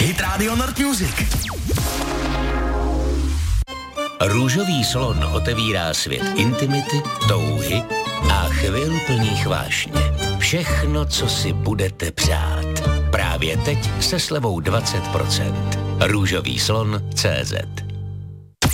Hit Radio Nord Music. Růžový slon otevírá svět intimity, touhy a chvil plných vášně. Všechno, co si budete přát. Právě teď se slevou 20%. Růžový slon CZ.